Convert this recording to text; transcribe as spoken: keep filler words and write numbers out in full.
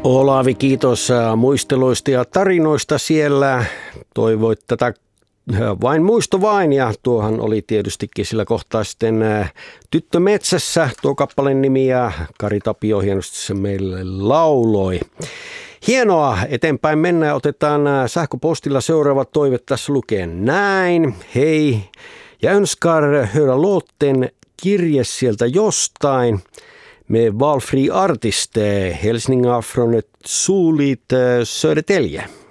Olavi, kiitos muisteluista ja tarinoista siellä. Toivoit tätä vain muisto vain, ja tuohan oli tietystikin sillä kohtaa sitten Tyttö metsässä tuo kappaleen nimi, ja Kari Tapio hienosti se meille lauloi. Hienoa, eteenpäin mennään. Otetaan sähköpostilla seuraava toive. Tässä lukee näin. Hei, jag önskar höra låten Kirje sieltä jostain med valfri artist, hälsningar från ett soligt Södertälje.